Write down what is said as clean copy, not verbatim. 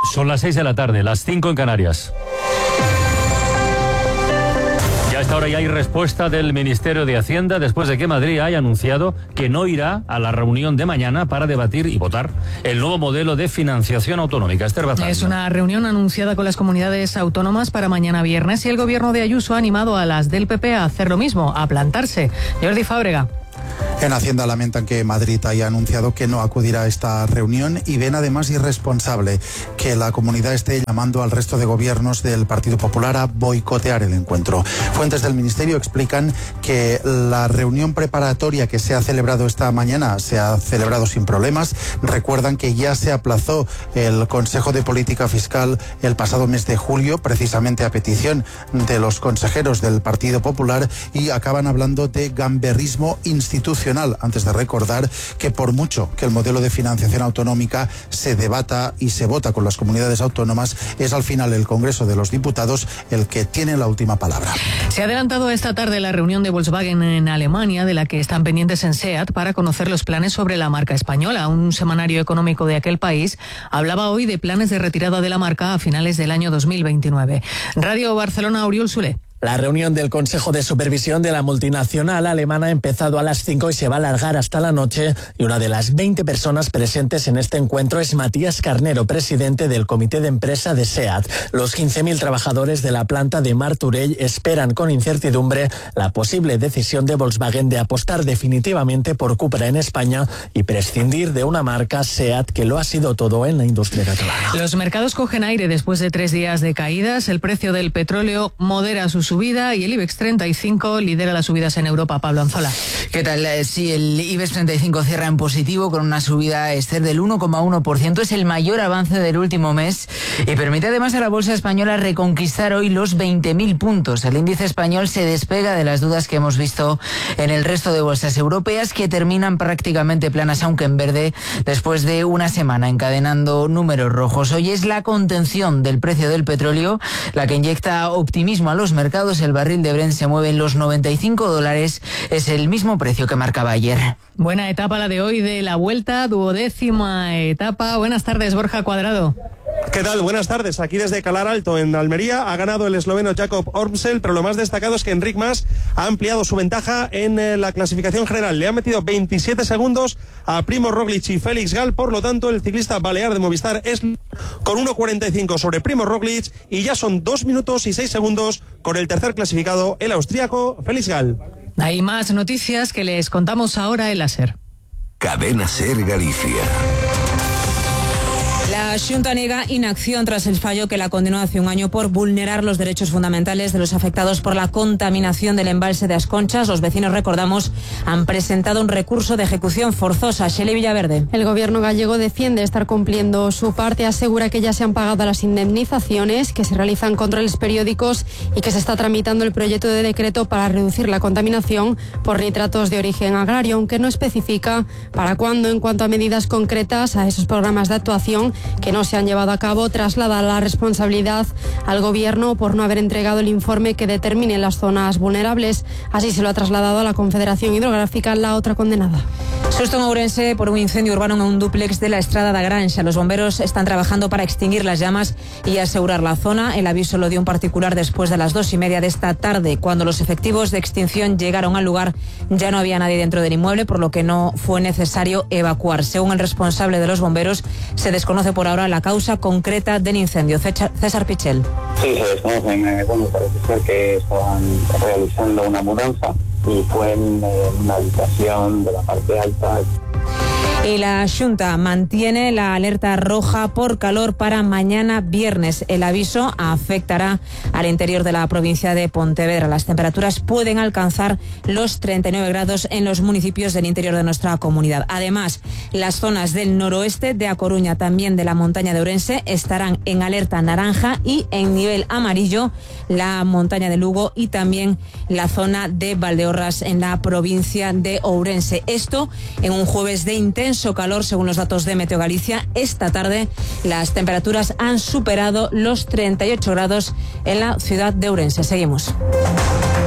Son las 6 de la tarde, las 5 en Canarias. A esta hora ya hay respuesta del Ministerio de Hacienda después de que Madrid haya anunciado que no irá a la reunión de mañana para debatir y votar el nuevo modelo de financiación autonómica. Esther Bazán. Es una reunión anunciada con las comunidades autónomas para mañana viernes y el gobierno de Ayuso ha animado a las del PP a hacer lo mismo, a plantarse. Jordi Fábrega. En Hacienda lamentan que Madrid haya anunciado que no acudirá a esta reunión y ven además irresponsable que la comunidad esté llamando al resto de gobiernos del Partido Popular a boicotear el encuentro. Fuentes del Ministerio explican que la reunión preparatoria que se ha celebrado esta mañana se ha celebrado sin problemas. Recuerdan que ya se aplazó el Consejo de Política Fiscal el pasado mes de julio, precisamente a petición de los consejeros del Partido Popular, y acaban hablando de gamberrismo institucional, antes de recordar que por mucho que el modelo de financiación autonómica se debata y se vota con las comunidades autónomas, es al final el Congreso de los Diputados el que tiene la última palabra. Se ha adelantado esta tarde la reunión de Volkswagen en Alemania, de la que están pendientes en SEAT para conocer los planes sobre la marca española. Un semanario económico de aquel país hablaba hoy de planes de retirada de la marca a finales del año 2029. Radio Barcelona, Oriol Soler. La reunión del Consejo de Supervisión de la multinacional alemana ha empezado a las 5 y se va a alargar hasta la noche, y una de las 20 personas presentes en este encuentro es Matías Carnero, presidente del Comité de Empresa de SEAT. Los 15.000 trabajadores de la planta de Martorell esperan con incertidumbre la posible decisión de Volkswagen de apostar definitivamente por Cupra en España y prescindir de una marca SEAT que lo ha sido todo en la industria catalana. Los mercados cogen aire después de 3 días de caídas. El precio del petróleo modera sus subida y el IBEX 35 lidera las subidas en Europa. Pablo Anzola. ¿Qué tal? Sí, el IBEX 35 cierra en positivo con una subida, Esther, del 1,1%. Es el mayor avance del último mes y permite además a la bolsa española reconquistar hoy los 20.000 puntos. El índice español se despega de las dudas que hemos visto en el resto de bolsas europeas, que terminan prácticamente planas, aunque en verde, después de una semana encadenando números rojos. Hoy es la contención del precio del petróleo la que inyecta optimismo a los mercados. El barril de Brent se mueve en los $95, es el mismo precio que marcaba ayer. Buena etapa la de hoy de la Vuelta, 12ª etapa. Buenas tardes, Borja Cuadrado. ¿Qué tal? Buenas tardes. Aquí desde Calar Alto, en Almería, ha ganado el esloveno Jakob Ormsel, pero lo más destacado es que Enric Mas ha ampliado su ventaja en la clasificación general. Le ha metido 27 segundos a Primož Roglič y Félix Gall. Por lo tanto, el ciclista balear de Movistar es con 1.45 sobre Primož Roglič, y ya son 2 minutos y 6 segundos con el tercer clasificado, el austríaco Félix Gall. Hay más noticias que les contamos ahora en la SER. Cadena SER Galicia. La Xunta niega inacción tras el fallo que la condenó hace un año por vulnerar los derechos fundamentales de los afectados por la contaminación del embalse de As Conchas. Los vecinos, recordamos, han presentado un recurso de ejecución forzosa. Shelley Villaverde. El gobierno gallego defiende estar cumpliendo su parte, asegura que ya se han pagado las indemnizaciones, que se realizan controles periódicos y que se está tramitando el proyecto de decreto para reducir la contaminación por nitratos de origen agrario, aunque no especifica para cuándo. En cuanto a medidas concretas a esos programas de actuación que no se han llevado a cabo, traslada la responsabilidad al gobierno por no haber entregado el informe que determine las zonas vulnerables. Así se lo ha trasladado a la Confederación Hidrográfica, la otra condenada. Susto en Ourense por un incendio urbano en un dúplex de la Estrada da Granxa. Los bomberos están trabajando para extinguir las llamas y asegurar la zona. El aviso lo dio un particular después de las 2:30 de esta tarde. Cuando los efectivos de extinción llegaron al lugar, ya no había nadie dentro del inmueble, por lo que no fue necesario evacuar. Según el responsable de los bomberos, se desconoce por ahora la causa concreta del incendio. César Pichel. Sí, se desconocen. Parece ser que estaban realizando una mudanza y fue en una habitación de la parte alta. Y la Xunta mantiene la alerta roja por calor para mañana viernes. El aviso afectará al interior de la provincia de Pontevedra. Las temperaturas pueden alcanzar los 39 grados en los municipios del interior de nuestra comunidad. Además, las zonas del noroeste de A Coruña, también de la montaña de Ourense, estarán en alerta naranja, y en nivel amarillo la montaña de Lugo y también la zona de Valdeorras en la provincia de Ourense. Esto en un jueves de intenso calor, según los datos de Meteo Galicia. Esta tarde las temperaturas han superado los 38 grados en la ciudad de Ourense. Seguimos.